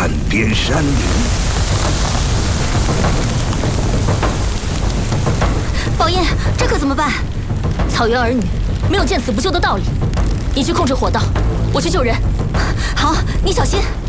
岸边山林。 宝燕，这可怎么办？草原儿女没有见死不救的道理。你去控制火道，我去救人。好，你小心。